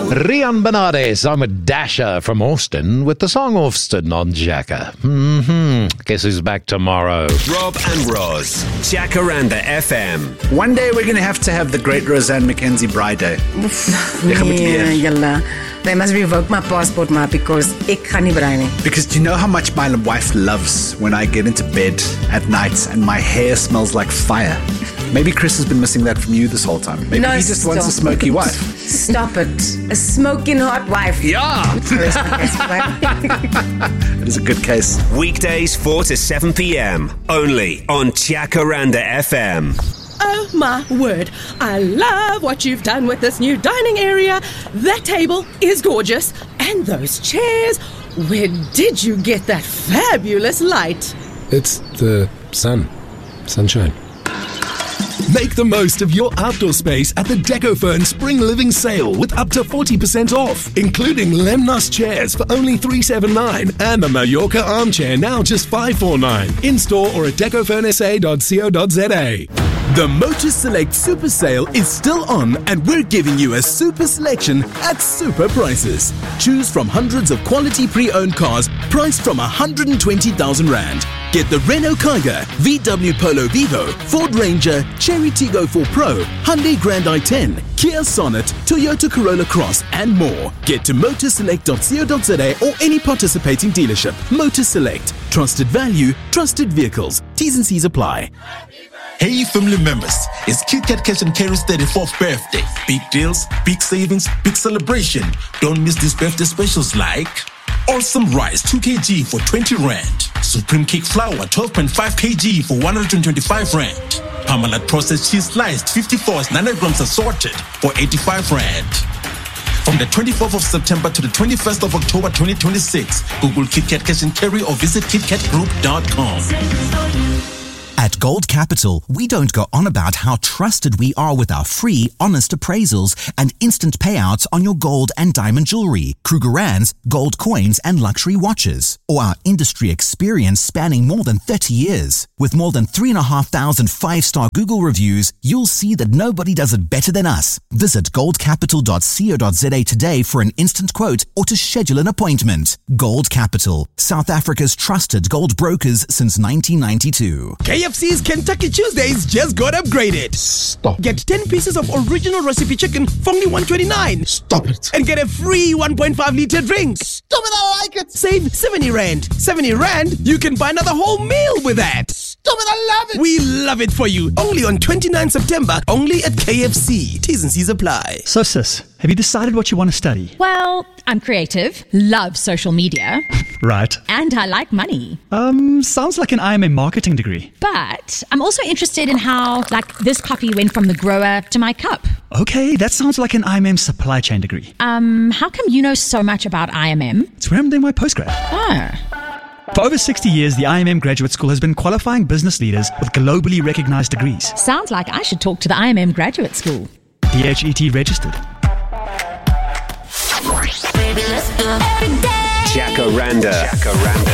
Rian Bernardes, I'm a Dasher from Austin with the song Austin on Jacker. Guess who's back tomorrow? Rob and Roz, Jacaranda FM. One day we're going to have the great Roseanne McKenzie Braai Day. Nee, jalla. They must revoke my passport, ma, because ek gaan nie braai nie. Because do you know how much my wife loves when I get into bed at night and my hair smells like fire? Maybe Chris has been missing that from you this whole time. Maybe he just wants a smoky wife. Stop it. A smoking hot wife. Yeah. It is a good case. Weekdays 4 to 7 p.m. Only on Jacaranda FM. Oh my word, I love what you've done with this new dining area. That table is gorgeous. And those chairs, where did you get that fabulous light? It's the sunshine. Make the most of your outdoor space at the Decofern Spring Living Sale with up to 40% off, including Lemnos chairs for only $379 and the Mallorca armchair now just $549. In-store or at decofernsa.co.za. The Motor Select Super Sale is still on and we're giving you a super selection at super prices. Choose from hundreds of quality pre-owned cars priced from 120,000 Rand. Get the Renault Kiger, VW Polo Vivo, Ford Ranger, Cherry Tiggo 4 Pro, Hyundai Grand i10, Kia Sonet, Toyota Corolla Cross and more. Get to motorselect.co.za or any participating dealership. Motor Select. Trusted value, trusted vehicles. T's and C's apply. Hey family members, it's KitKat Cash and Carry's 34th birthday. Big deals, big savings, big celebration. Don't miss these birthday specials like Awesome Rice 2 kg for 20 Rand. Supreme Cake Flour 12.5 kg for 125 Rand. Parmalat Processed Cheese Sliced 54s 900 grams assorted for 85 Rand. From the 24th of September to the 21st of October 2026, Google KitKat Cash and Carry or visit KitKatGroup.com. At Gold Capital, we don't go on about how trusted we are with our free, honest appraisals and instant payouts on your gold and diamond jewelry, Krugerrands, gold coins and luxury watches, or our industry experience spanning more than 30 years. With more than 3,500 five-star Google reviews, you'll see that nobody does it better than us. Visit goldcapital.co.za today for an instant quote or to schedule an appointment. Gold Capital, South Africa's trusted gold brokers since 1992. KFC's Kentucky Tuesdays just got upgraded. Stop. Get 10 pieces of original recipe chicken for only $129. Stop it. And get a free 1.5 liter drink. Stop it, I like it. Save 70 Rand. 70 Rand, you can buy another whole meal with that. Stop it, I love it. We love it for you. Only on 29 September, only at KFC. T's and C's apply. So sis, have you decided what you want to study? Well, I'm creative, love social media. Right. And I like money. Sounds like an IMM marketing degree. But I'm also interested in how, this coffee went from the grower to my cup. Okay, that sounds like an IMM supply chain degree. How come you know so much about IMM? It's where I'm doing my postgrad. Oh. For over 60 years, the IMM Graduate School has been qualifying business leaders with globally recognized degrees. Sounds like I should talk to the IMM Graduate School. DHET registered. Jacaranda.